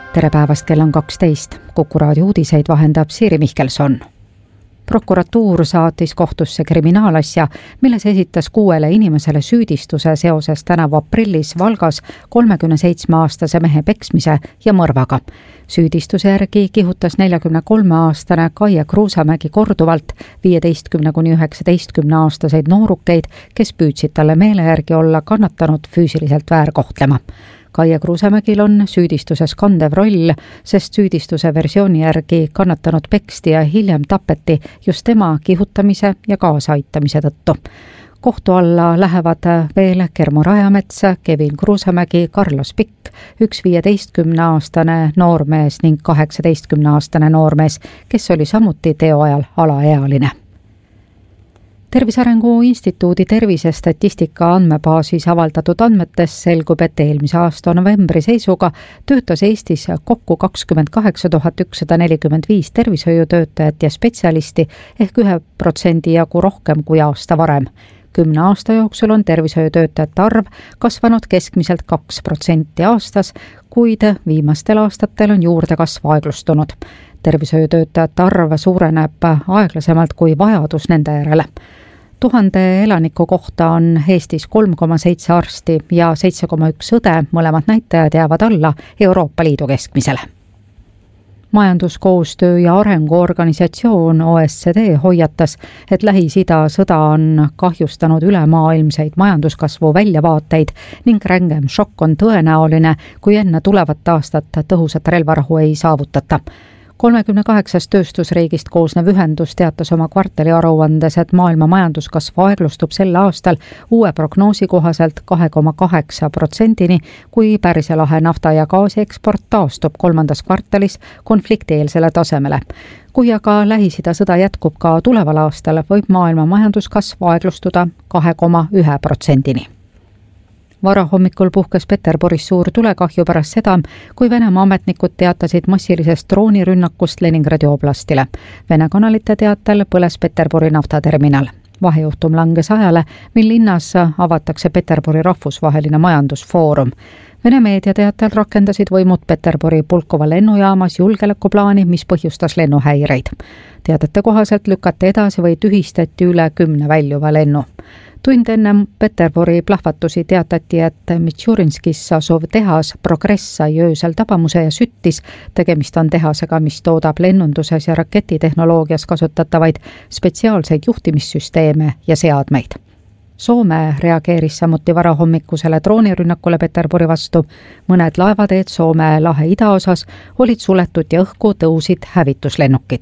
Tere päevast, kell on 12. Kuku raadio uudiseid vahendab Siiri Mihkelson. Prokuratuur saatis kohtusse kriminaalasja, milles esitas 6 inimesele süüdistuse seoses tänavu aprillis Valgas 37-aastase mehe peksmise ja mõrvaga. Süüdistuse järgi kihutas 43-aastane Kaie Kruusamägi korduvalt 15–19-aastaseid noorukeid, kes püüdsid talle meele järgi olla kannatanud füüsiliselt väärkohtlema. Kaie Kruusamägil on süüdistuses kandev roll, sest süüdistuse versiooni järgi kannatanud peksti ja hiljem tapeti just tema kihutamise ja kaasaaitamise tõttu. Kohtu alla lähevad veel Kermo Rajamets, Kevin Kruusamägi, Carlos Pikk, üks 15-aastane noormees ning 18-aastane noormees, kes oli samuti teo ajal alaealine. Tervise Arengu Instituudi tervisestatistika andmebaasis avaldatud andmetes selgub, et eelmise aasta novembri seisuga töötas Eestis kokku 28 145 tervishoiutöötajat ja spetsialisti ehk 1% jagu rohkem kui aasta varem. 10 aasta jooksul on tervishoiutöötajate arv kasvanud keskmiselt 2% aastas, kuid viimastel aastatel on juurdekasv aeglustunud. Tervishoiutöötajate arv suureneb aeglasemalt kui vajadus nende järele. 1000 elaniku kohta on Eestis 3,7 arsti ja 7,1 õde, mõlemad näitajad jäävad alla Euroopa Liidu keskmisele. Majanduskoostöö ja arenguorganisatsioon OECD hoiatas, et Lähis-Ida sõda on kahjustanud ülemaailmseid majanduskasvu väljavaateid ning rängem šokk on tõenäoline, kui enne tulevat aastat tõhusat relvarahu ei saavutata. 38 tööstusriigist koosnev ühendus teatas oma kvartaliaruandes, et maailma majanduskasv aeglustub sel aastal uue prognoosi kohaselt 2,8%-ni, kui Pärsia lahe nafta ja gaasi eksport taastub 3. kvartalis konfliktieelsele tasemele. Kui aga Lähis-Ida sõda jätkub ka tuleval aastal, võib maailma majanduskasv aeglustuda 2,1%-ni. Varahommikul puhkes Peterburis suur tulekahju pärast seda, kui Venemaa ametnikud teatasid massilisest droonirünnakust Leningradi oblastile. Vene kanalite teatel põles Peterburi naftaterminal. Vahejuhtum langes ajale, mil linnas avatakse Peterburi rahvusvaheline majandusfoorum. Vene meedia teatel rakendasid võimud Peterburi Pulkova lennujaamas julgeolekuplaani, mis põhjustas lennuhäireid. Teadete kohaselt lükati edasi või tühistati üle 10 väljuva lennu. Tund enne Peterburi plahvatusi teatati, et Mitšurinskis asuv tehas Progress sai öösel tabamuse ja süttis. Tegemist on tehasega, mis toodab lennunduses ja raketitehnoloogias kasutatavaid spetsiaalseid juhtimissüsteeme ja seadmeid. Soome reageeris samuti varahommikusele droonirünnakule Peterburi vastu. Mõned laevateed Soome lahe idaosas olid suletud ja õhku tõusid hävituslennukid.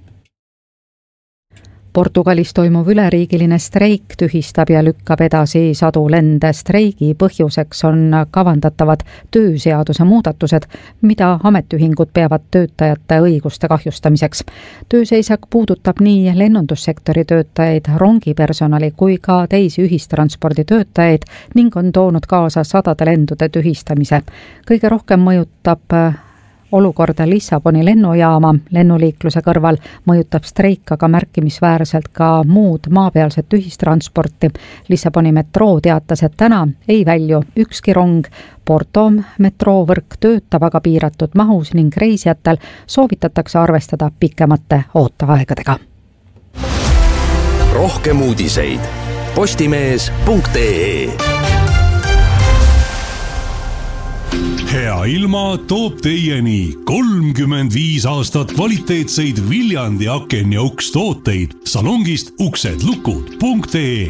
Portugalis toimuv üleriigiline streik tühistab ja lükkab edasi sadu lende. Streigi põhjuseks on kavandatavad tööseaduse muudatused, mida ametiühingud peavad töötajate õiguste kahjustamiseks. Tööseisak puudutab nii lennundussektori töötajaid, rongipersonali kui ka teisi ühistransporditöötajaid ning on toonud kaasa sadade lendude tühistamise. Kõige rohkem mõjutab olukorda Lissaboni lennujaama. Lennuliikluse kõrval mõjutab streik aga märkimisväärselt ka muud maapealset ühistransporti. Lissaboni metroo teatas, et täna ei välju ükski rong. Porto metroovõrk töötab aga piiratud mahus ning reisijatel soovitatakse arvestada pikemate ooteaegadega. Rohkem uudiseid postimees.ee. Hea ilma toob teieni 35 aastat kvaliteetseid Viljandi aken ja uks tooteid salongist uksedlukud.ee.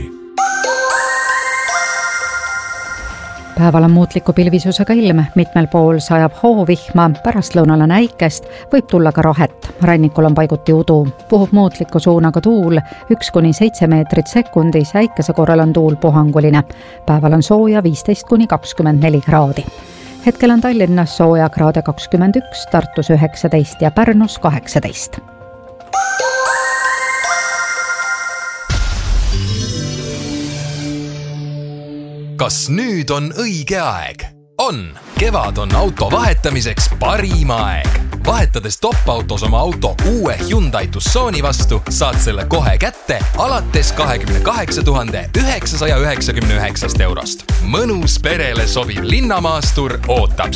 Päeval on muutliku pilvisusega ilm, mitmel pool sajab hoovihma, pärastlõunal on äikest, võib tulla ka rahet. Rannikul on paiguti udu, puhub muutliku suunaga tuul 1–7 meetrit sekundis, äikese korral on tuul puhanguline. Päeval on sooja 15–24 kraadi. Hetkel on Tallinnas sooja kraade 21, Tartus 19 ja Pärnus 18. Kas nüüd on õige aeg? On! Kevad on auto vahetamiseks parim aeg. Vahetades top-autos oma auto uue Hyundai Tucsoni vastu, saad selle kohe kätte alates 28 999 €. Mõnus perele sobiv linnamaastur ootab